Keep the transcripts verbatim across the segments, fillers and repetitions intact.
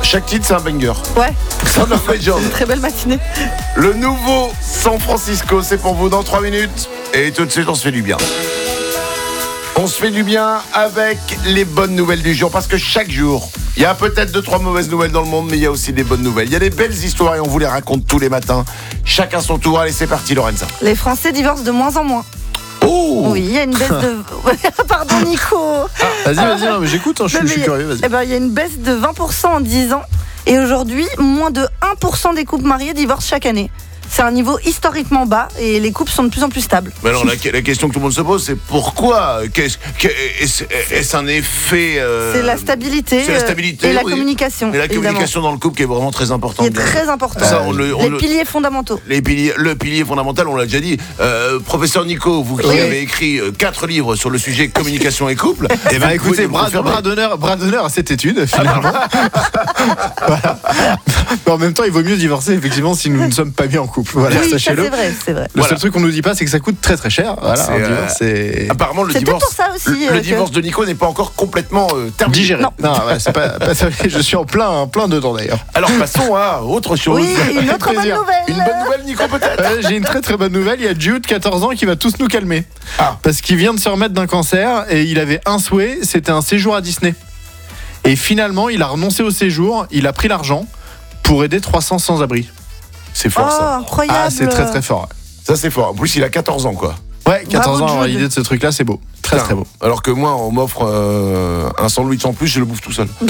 chaque titre c'est un banger. Ouais. Son of Legend. Une très belle matinée. Le nouveau San Francisco, c'est pour vous dans trois minutes. Et tout de suite, on se fait du bien. On se fait du bien avec les bonnes nouvelles du jour. Parce que chaque jour, il y a peut-être deux, trois mauvaises nouvelles dans le monde, mais il y a aussi des bonnes nouvelles. Il y a des belles histoires et on vous les raconte tous les matins. Chacun son tour. Allez, c'est parti, Lorenza. Les Français divorcent de moins en moins. Oh Oui, il y a une baisse de... Pardon, Nico. Vas-y, vas-y, non, mais j'écoute, hein, je, suis, je suis curieux, vas-y. Eh ben, il y a une baisse de vingt pour cent en dix ans. Et aujourd'hui, moins de un pour cent des couples mariés divorcent chaque année. C'est un niveau historiquement bas et les couples sont de plus en plus stables. Mais alors, la, la question que tout le monde se pose, c'est pourquoi Qu'est-ce, est-ce, est-ce un effet euh, C'est la stabilité, c'est la stabilité et la oui. communication. Et la évidemment. communication dans le couple qui est vraiment très importante. Qui est très important. Ça, on le, on les le, piliers fondamentaux. Les piliers, le pilier fondamental, on l'a déjà dit. Euh, professeur Nico, vous qui Oui. avez écrit euh, quatre livres sur le sujet communication et couple. Eh ben, écoutez, bras, confirmer. bras d'honneur, bras d'honneur à cette étude, finalement. Voilà. Mais en même temps, il vaut mieux divorcer, effectivement, si nous ne sommes pas bien en couple. Voilà, Oui, ça, sachez-le. c'est vrai, c'est vrai. Le Voilà. seul truc qu'on nous dit pas, c'est que ça coûte très très cher. Voilà, C'est, un euh, divorce, c'est Apparemment, le C'est divorce, peut-être pour ça aussi, le, euh, le que- divorce de Nico n'est pas encore complètement euh, terminé. digéré. Non. Non, ouais, c'est pas, pas ça. Je suis en plein, plein dedans d'ailleurs. Alors passons à autre chose. Oui, une autre bonne Plaisir. nouvelle. Une bonne nouvelle, Nico, peut-être. Euh, j'ai une très très bonne nouvelle. Il y a Jude, quatorze ans, qui va tous nous calmer. Ah. Parce qu'il vient de se remettre d'un cancer et il avait un souhait, c'était un séjour à Disney. Et finalement, il a renoncé au séjour, il a pris l'argent pour aider trois cents sans-abri. C'est Oh, fort ça. incroyable. Ah, c'est très très fort. Ça c'est fort. En plus, il a quatorze ans quoi. Ouais, quatorze Bravo, ans, Jude. l'idée de ce truc-là, c'est beau. Très Putain. très beau. Alors que moi, on m'offre euh, un sandwich en plus, je le bouffe tout seul.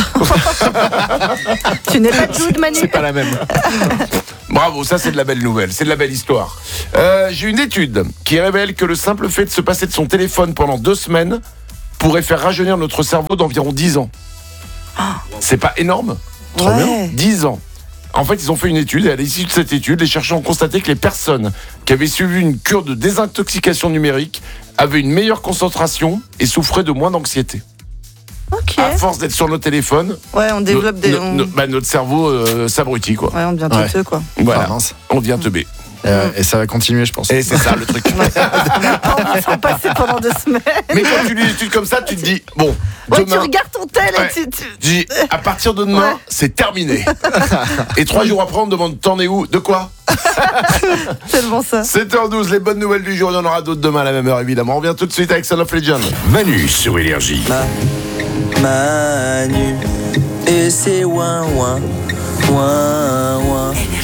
Tu n'es pas Jude, Manu. C'est pas la même. Bravo, ça c'est de la belle nouvelle, c'est de la belle histoire. Euh, j'ai une étude qui révèle que le simple fait de se passer de son téléphone pendant deux semaines pourrait faire rajeunir notre cerveau d'environ dix ans. C'est pas énorme ? Trop bien. dix ans. En fait, ils ont fait une étude et à l'issue de cette étude, les chercheurs ont constaté que les personnes qui avaient suivi une cure de désintoxication numérique avaient une meilleure concentration et souffraient de moins d'anxiété. Ok. À force d'être sur nos téléphones, Ouais, on développe no- des. no- on... no- bah, notre cerveau euh, s'abrutit quoi. Ouais, on devient Ouais. têteux, quoi. Voilà, Ah, mince. on devient teubé. Euh, et ça va continuer, je pense. Et c'est ça le truc. On n'a pas envie de s'en passer pendant deux semaines. Mais quand tu lis une étude comme ça, tu te dis bon, Ouais, tu demain. regardes ton tel Ouais. et tu. tu- Tu dis, à partir de demain, Ouais. c'est terminé. Et trois jours après, on me demande t'en es où ? De quoi ? Tellement ça. sept heures douze, les bonnes nouvelles du jour. Il y en aura d'autres demain à la même heure, évidemment. On revient tout de suite avec Son of Legend. Manu sur Énergie. Manu et c'est ouin ouin ouin ouin